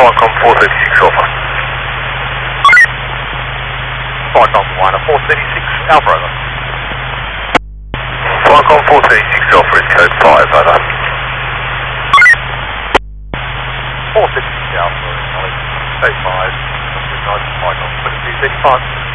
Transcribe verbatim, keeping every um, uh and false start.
Falcon four thirty-six Alpha. Falcon one four thirty-six Alpha, over. Falcon four thirty-six Alpha is code five, over. four thirty-six Alpha, acknowledge, code five, Falcon twenty-two thirty-five.